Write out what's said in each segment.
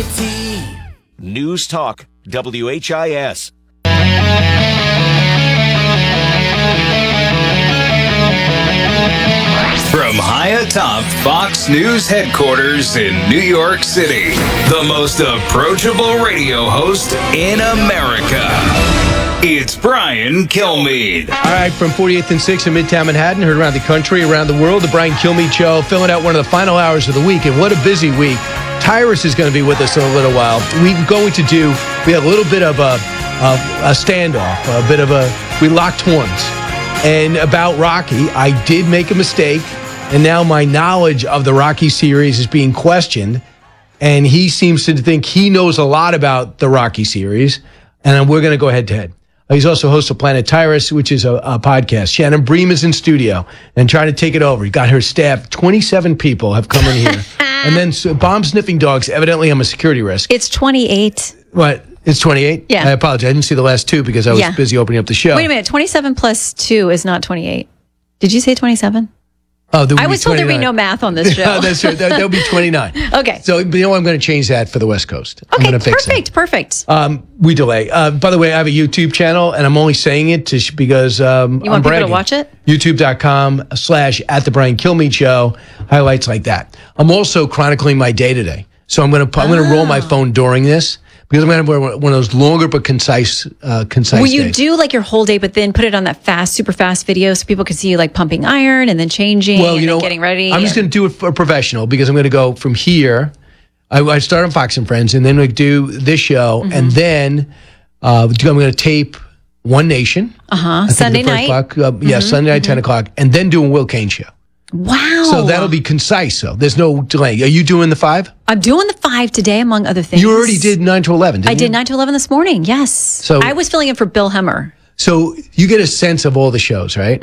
Variety. News Talk, WHIS. From high atop Fox News headquarters in New York City, the most approachable radio host in America. It's Brian Kilmeade. All right, from 48th and 6th in Midtown Manhattan, heard around the country, around the world, the Brian Kilmeade Show, filling out one of the final hours of the week. And what a busy week. Tyrus is going to be with us in a little while. We have a little bit of a standoff, we locked horns. And about Rocky, I did make a mistake, and now my knowledge of the Rocky series is being questioned. And he seems to think he knows a lot about the Rocky series, and we're going to go head-to-head. He's also host of Planet Tyrus, which is a podcast. Shannon Bream is in studio and trying to take it over. He got her staff. 27 people have come in here. And then bomb-sniffing dogs. Evidently, I'm a security risk. It's 28. What? It's 28? Yeah. I apologize. I didn't see the last two because I was busy opening up the show. Wait a minute. 27 plus 2 is not 28. Did you say 27? Oh, I was told there'd be no math on this show. That's right. There'll be 29. Okay. So, you know, I'm going to change that for the West Coast. I'm Okay, going to fix perfect. We delay. By the way, I have a YouTube channel, and I'm only saying it because you want people to watch it? YouTube.com/@theBrianKilmeade Show. Highlights like that. I'm also chronicling my day today. So I'm going to roll my phone during this. Because I'm going to have one of those longer but concise Will you days. do like your whole day, but then put it on that super fast video so people can see you like pumping iron and then changing and then getting ready? I'm just going to do it for a professional because I'm going to go from here. I start on Fox and Friends, and then we do this show, and then I'm going to tape One Nation. Sunday night. Sunday night, 10 o'clock, and then do a Will Kane show. Wow. So that'll be concise, though. There's no delay. Are you doing the 5? I'm doing the 5 today, among other things. You already did 9 to 11, didn't you? I did 9 to 11 this morning, yes. So I was filling in for Bill Hemmer. So you get a sense of all the shows, right?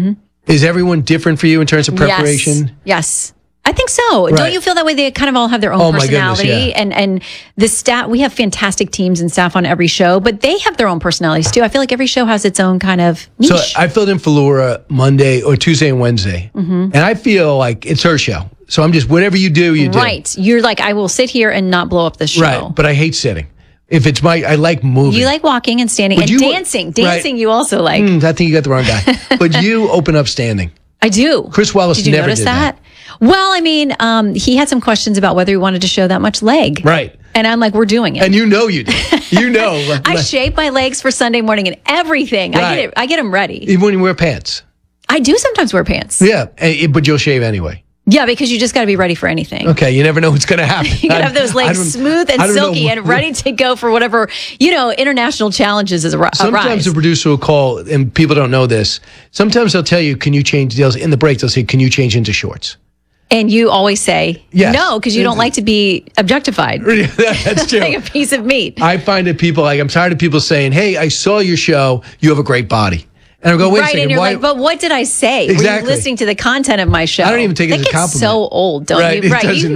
Is everyone different for you in terms of preparation? Yes. I think so. Don't you feel that way? They kind of all have their own personality. Goodness, yeah. And the staff, we have fantastic teams and staff on every show, but they have their own personalities too. I feel like every show has its own kind of niche. So I filled in for Laura Monday or Tuesday and Wednesday. And I feel like it's her show. So I'm just, whatever you do, you do. Right. You're like, I will sit here and not blow up the show. Right. But I hate sitting. If it's I like moving. You like walking and standing and dancing. Dancing you also like. I think you got the wrong guy. But you open up standing. I do. Chris Wallace did you never notice did that. Well, I mean, he had some questions about whether he wanted to show that much leg. Right. And I'm like, we're doing it. And you know you did. You know. I shape my legs for Sunday morning and everything. Right. I get them ready. Even when you wear pants. I do sometimes wear pants. Yeah, but you'll shave anyway. Yeah, because you just got to be ready for anything. Okay, you never know what's going to happen. You got to have those legs smooth and silky and ready to go for whatever, international challenges arise. Sometimes the producer will call, and people don't know this, sometimes they'll tell you, can you change, in the break, they'll say, can you change into shorts? And you always say no, because you don't like to be objectified. That's true. Like a piece of meat. I find that I'm tired of people saying, hey, I saw your show, you have a great body. And I go, wait a second. And you're like, but what did I say? Exactly. Were you listening to the content of my show? I don't even take it as a compliment. That gets so old, don't you? Right.